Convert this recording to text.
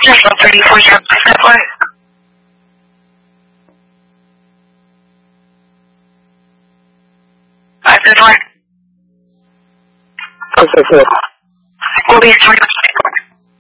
just 134 York Network. Good one. Yes, yes, yes. Will be a